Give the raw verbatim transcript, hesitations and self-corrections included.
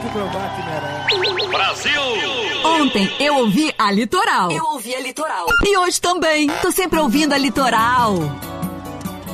que meu máquina era. Brasil! Ontem eu ouvi a Litoral. Eu ouvi a Litoral. E hoje também. Tô sempre ouvindo a Litoral.